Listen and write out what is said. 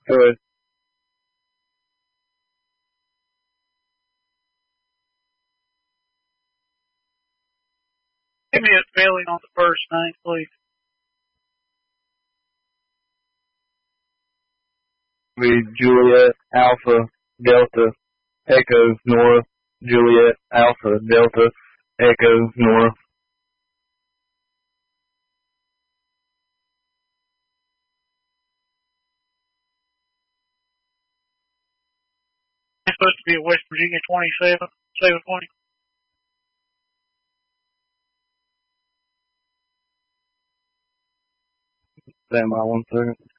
Good. Give me a spelling on the first name, please. Juliet, Alpha, Delta, Echo, North, Juliet, Alpha, Delta, Echo, North. It's supposed to be a West Virginia 27, 720. Stand by 1 second.